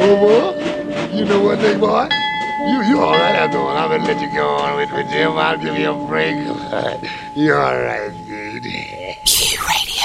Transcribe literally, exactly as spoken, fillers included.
Bobo, you know what, big boy? You you all right after all. I'm gonna let you go on with, with Jim. I'll give you a break. You're all right, dude. Q Radio.